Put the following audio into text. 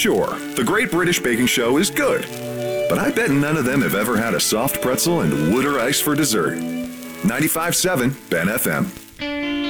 Sure, the Great British Baking Show is good, but I bet none of them have ever had a soft pretzel and Wooder ice for dessert. 95.7 Ben FM.